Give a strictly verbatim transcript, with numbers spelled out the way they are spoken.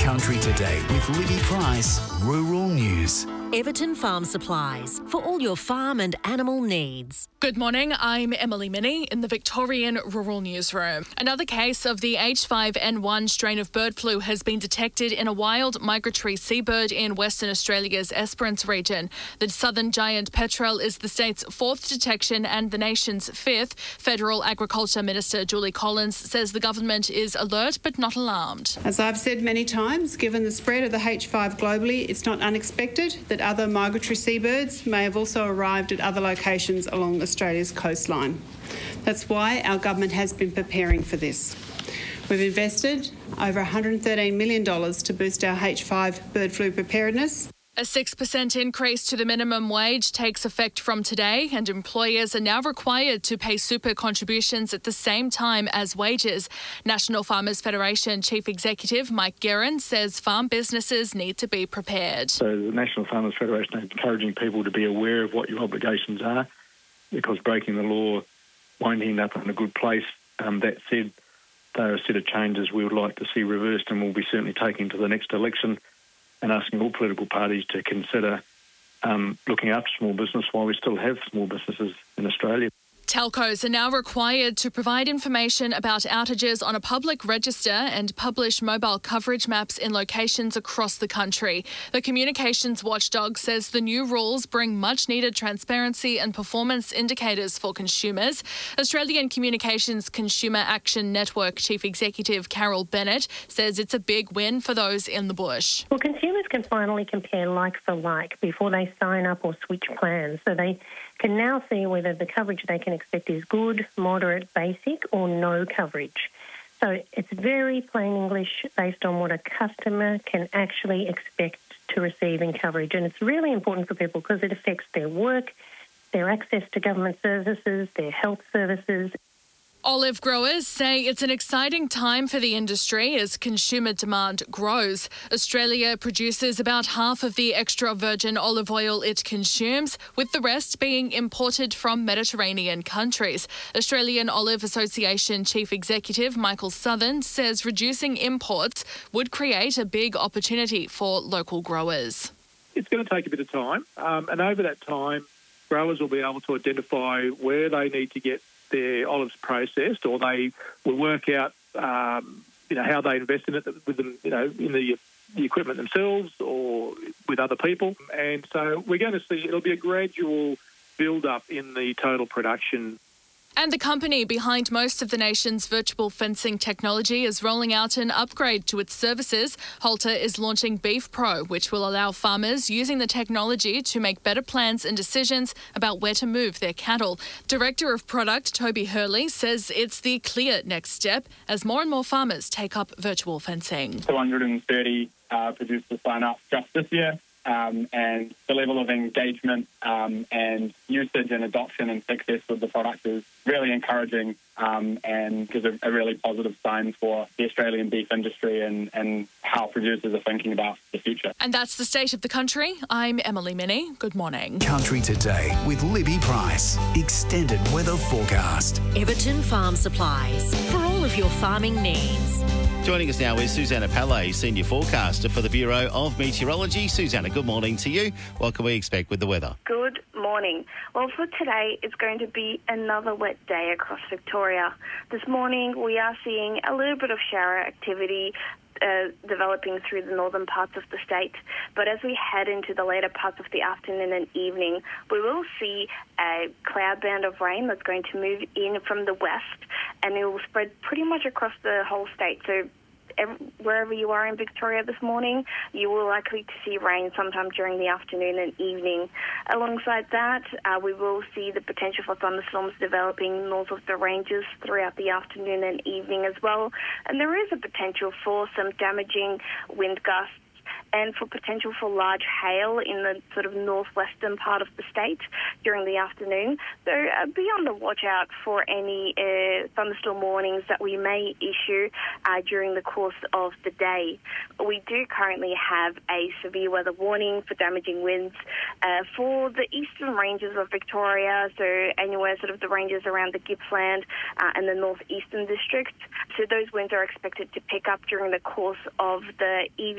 Country Today with Libby Price, Rural News. Everton Farm Supplies, for all your farm and animal needs. Good morning, I'm Emily Minnie in the Victorian Rural Newsroom. Another case of the H five N one strain of bird flu has been detected in a wild migratory seabird in Western Australia's Esperance region. The southern giant petrel is the state's fourth detection and the nation's fifth. Federal Agriculture Minister Julie Collins says the government is alert but not alarmed. As I've said many times, given the spread of the H five globally, it's not unexpected that other migratory seabirds may have also arrived at other locations along Australia's coastline. That's why our government has been preparing for this. We've invested over one hundred thirteen million dollars to boost our H five bird flu preparedness. A six percent increase to the minimum wage takes effect from today, and employers are now required to pay super contributions at the same time as wages. National Farmers Federation Chief Executive Mike Guerin says farm businesses need to be prepared. So the National Farmers Federation is encouraging people to be aware of what your obligations are, because breaking the law won't end up in a good place. Um, that said, there are a set of changes we would like to see reversed, and we'll be certainly taking to the next election and asking all political parties to consider um, looking after small business while we still have small businesses in Australia. Telcos are now required to provide information about outages on a public register and publish mobile coverage maps in locations across the country. The communications watchdog says the new rules bring much-needed transparency and performance indicators for consumers. Australian Communications Consumer Action Network Chief Executive Carol Bennett says it's a big win for those in the bush. Well, consumers can finally compare like for like before they sign up or switch plans, so they can now see whether the coverage they can expect is good, moderate, basic or no coverage. So it's very plain English based on what a customer can actually expect to receive in coverage. And it's really important for people because it affects their work, their access to government services, their health services. Olive growers say it's an exciting time for the industry as consumer demand grows. Australia produces about half of the extra virgin olive oil it consumes, with the rest being imported from Mediterranean countries. Australian Olive Association Chief Executive Michael Southern says reducing imports would create a big opportunity for local growers. It's going to take a bit of time, um, and over that time, growers will be able to identify where they need to get their olives processed, or they will work out, um, you know, how they invest in it with them, you know, in the, the equipment themselves or with other people. And so we're going to see it'll be a gradual build-up in the total production. And the company behind most of the nation's virtual fencing technology is rolling out an upgrade to its services. Halter is launching Beef Pro, which will allow farmers using the technology to make better plans and decisions about where to move their cattle. Director of Product Toby Hurley says it's the clear next step as more and more farmers take up virtual fencing. two hundred thirty uh, producers sign up just this year. Um, and the level of engagement um, and usage and adoption and success with the product is really encouraging um, and gives a, a really positive sign for the Australian beef industry and, and how producers are thinking about the future. And that's the state of the country. I'm Emily Minnie. Good morning. Country Today with Libby Price. Extended weather forecast. Everton Farm Supplies, for all of your farming needs. Joining us now is Susanna Palais, Senior Forecaster for the Bureau of Meteorology. Susanna, good morning to you. What can we expect with the weather? Good morning. Well, for today, it's going to be another wet day across Victoria. This morning, we are seeing a little bit of shower activity Uh, developing through the northern parts of the state. But as we head into the later parts of the afternoon and evening, we will see a cloud band of rain that's going to move in from the west, and it will spread pretty much across the whole state. So every, wherever you are in Victoria this morning, you will likely to see rain sometime during the afternoon and evening. Alongside that, uh, we will see the potential for thunderstorms developing north of the ranges throughout the afternoon and evening as well. And there is a potential for some damaging wind gusts and for potential for large hail in the sort of northwestern part of the state during the afternoon. So uh, be on the watch out for any uh, thunderstorm warnings that we may issue uh, during the course of the day. We do currently have a severe weather warning for damaging winds uh, for the eastern ranges of Victoria, so anywhere sort of the ranges around the Gippsland uh, and the northeastern districts. So those winds are expected to pick up during the course of the evening.